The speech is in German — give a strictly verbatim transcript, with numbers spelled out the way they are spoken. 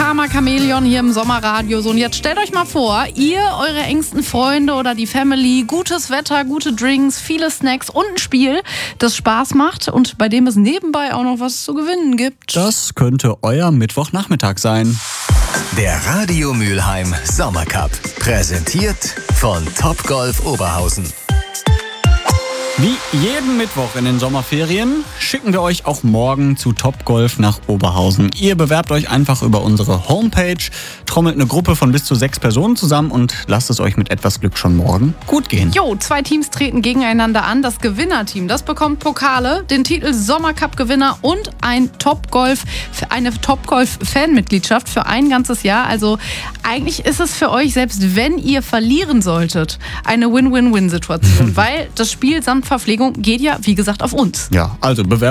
Karma Chameleon hier im Sommerradio. So, und jetzt stellt euch mal vor, ihr, eure engsten Freunde oder die Family, gutes Wetter, gute Drinks, viele Snacks und ein Spiel, das Spaß macht und bei dem es nebenbei auch noch was zu gewinnen gibt. Das könnte euer Mittwochnachmittag sein. Der Radio Mülheim Sommercup, präsentiert von Topgolf Oberhausen. Wie jeden Mittwoch in den Sommerferien schicken wir euch auch morgen zu Topgolf nach Oberhausen. Ihr bewerbt euch einfach über unsere Homepage, trommelt eine Gruppe von bis zu sechs Personen zusammen und lasst es euch mit etwas Glück schon morgen gut gehen. Jo, zwei Teams treten gegeneinander an. Das Gewinnerteam, das bekommt Pokale, den Titel Sommercup-Gewinner und ein Topgolf, eine Topgolf-Fanmitgliedschaft für ein ganzes Jahr. Also eigentlich ist es für euch, selbst wenn ihr verlieren solltet, eine Win-Win-Win-Situation, weil das Spiel samt Verpflegung geht ja, wie gesagt, auf uns. Ja, also bewerbt